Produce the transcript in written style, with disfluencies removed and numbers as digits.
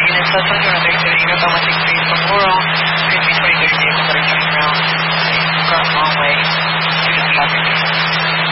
units. That's 130 units on 163 from Laurel. Could be 20, 30 vehicles that are coming around. We've got a long way due to the traffic.